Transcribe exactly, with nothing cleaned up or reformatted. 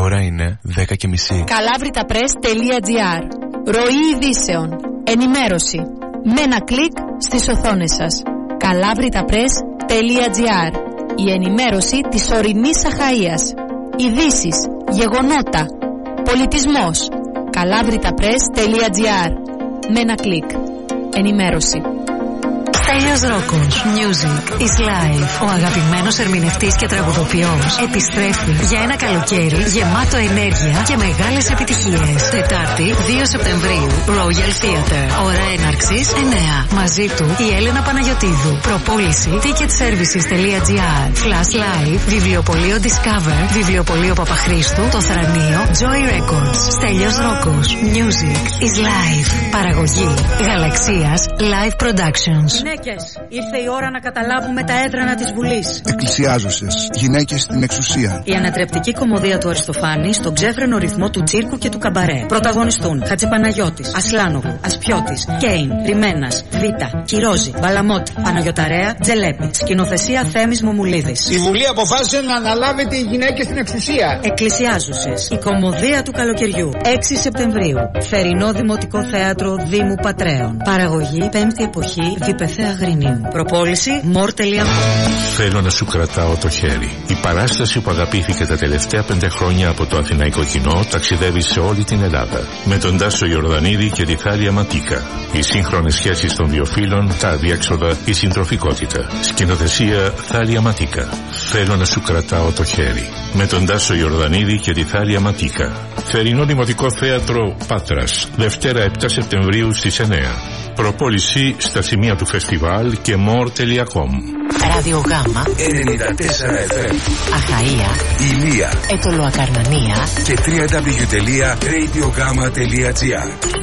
ώρα είναι δέκα και μισή. Κάλαβριταπρες.gr. Ροή ειδήσεων. Ενημέρωση. Με ένα κλικ στις οθόνες σας. Κάλαβριταπρες.gr. Η ενημέρωση της ορεινής Αχαΐας. Ειδήσεις, γεγονότα, πολιτισμός. Κάλαβριταπρες.gr. Με ένα κλικ. Ενημέρωση. Στέλιος Ρόκος. Music is life. Ο αγαπημένος ερμηνευτής και τραγουδοποιός επιστρέφει για ένα καλοκαίρι γεμάτο ενέργεια και μεγάλες επιτυχίες. Τετάρτη, δύο Σεπτεμβρίου, Royal Theatre. Ώρα έναρξης εννέα. Μαζί του η Έλενα Παναγιωτίδου. Προπόληση ticketservices.gr. Flash Live. Βιβλιοπωλείο Discover. Βιβλιοπωλείο Παπαχρήστου. Το Θρανείο. Joy Records. Στέλιος Ρόκος. Music is life. Παραγωγή Γαλαξίας Live Productions. Γυναίκες, ήρθε η ώρα να καταλάβουμε τα έδρανα της Βουλής. Εκκλησιάζουσες, γυναίκες στην εξουσία. Η ανατρεπτική κωμωδία του Αριστοφάνη στον ξέφρενο ρυθμό του τσίρκου και του καμπαρέ. Πρωταγωνιστούν Χατζηπαναγιώτης, Ασλάνογλου, Ασπιώτης, Κέιν, Ρημένας, Βίτα, Κυρόζη, Μπαλαμότη, Παναγιωταρέα, Τζελέπη. Σκηνοθεσία Θέμης Μομουλίδης. Η Βουλή αποφάσισε να αναλάβετε οι γυναίκες στην εξουσία. Εκκλησιάζουσες, η κωμωδία του καλοκαιριού. έξι Σεπτεμβρίου, Θερινό Δημοτικό Θέατρο Δήμου Πατρέων. Παραγωγή Πέμπτη Εποχή, Διπεθέα Αγρινίου. Προπόληση μορ.com. Θέλω να σου κρατάω το χέρι. Η παράσταση που αγαπήθηκε τα τελευταία πέντε χρόνια από το αθηναϊκό κοινό ταξιδεύει σε όλη την Ελλάδα. Με τον Τάσο Ιορδανίδη και τη Θάλια Ματίκα. Οι σύγχρονες σχέσεις των δύο φύλων, τα αδιέξοδα, η συντροφικότητα. Σκηνοθεσία Θάλια Ματίκα. Θέλω να σου κρατάω το χέρι. Με τον Τάσο Ιορδανίδη και τη Θάλια Ματίκα. Θερινό Δημοτικό Θέατρο Πάτρας. Δευτέρα επτά Σεπτεμβρίου στις εννέα. Προπόληση στα σημεία του φεστιβάλ και more.com. Ραδιογάμα ενενήντα τέσσερα εφ εμ. Αχαΐα, Ηλία, Ετωλοακαρνανία και double-u double-u double-u τελεία radiogama τελεία gr.